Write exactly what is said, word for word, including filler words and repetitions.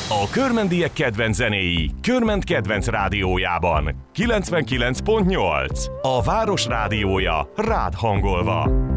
A körmendiek kedvenc zenéi Körment kedvenc rádiójában. kilencvenkilenc pont nyolc. A város rádiója rád hangolva.